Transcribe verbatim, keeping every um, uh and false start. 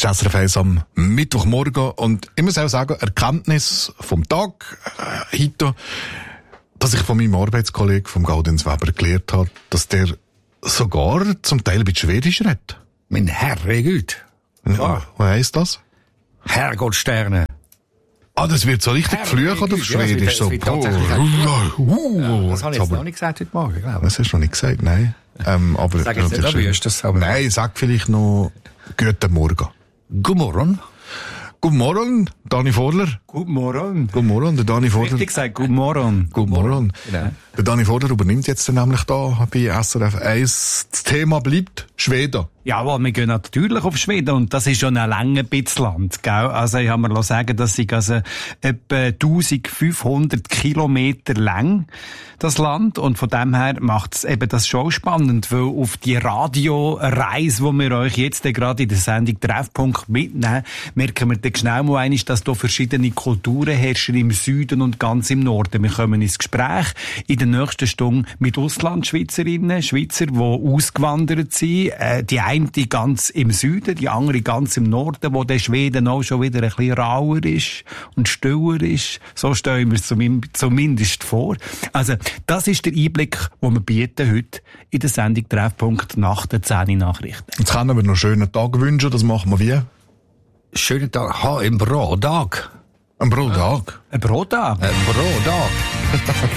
Das ist S R F eins am Mittwochmorgen und ich muss auch sagen, Erkenntnis vom Tag äh, heute, dass ich von meinem Arbeitskollegen, vom Gaudenz Weber, gelernt habe, dass der sogar zum Teil ein bisschen Schwedisch redet. Mein Herrgott. Ja, was heisst das? Herrgottsterne. Ah, das wird so richtig geflucht oder auf Schwedisch? Ja, so, wird oh, tatsächlich uh, ja, das habe ich jetzt aber, noch nicht gesagt heute Morgen, glaube ich. das hast du noch nicht gesagt, nein. Ähm, aber, Sag jetzt nicht, wie ist das? Aber nein, sag vielleicht noch Guten Morgen. Guten Morgen. Guten Morgen, Dani Vorler. Guten Morgen. Guten Morgen, der Dani Vorler. Richtig gesagt, guten Morgen. Guten Morgen. Genau. Der Dani Vorler übernimmt jetzt nämlich da bei S R F eins. Das Thema bleibt Schweden. Jawohl, wir gehen natürlich auf Schweden und das ist schon ein langer bisschen Land, gell? Also ich habe mir sagen, das ist also etwa eintausendfünfhundert Kilometer lang, das Land, und von dem her macht es eben das schon spannend, weil auf die Radioreise, wo wir euch jetzt gerade in der Sendung Treffpunkt mitnehmen, merken wir dann schnell mal einmal, dass da verschiedene Kulturen herrschen im Süden und ganz im Norden. Wir kommen ins Gespräch in der nächsten Stunde mit Auslandschweizerinnen, Schweizer, die ausgewandert sind, äh, die eine ganz im Süden, die andere ganz im Norden, wo der Schweden auch schon wieder ein bisschen rauer ist und stiller ist. So stellen wir es zumindest vor. Also, das ist der Einblick, den wir bieten heute in der Sendung Treffpunkt nach der zehn Nachrichten. Jetzt können wir noch einen schönen Tag wünschen, das machen wir wie? Schönen Tag. Ha, im Brotag. Ein Brottag. Ein Brottag. Ein Brotag.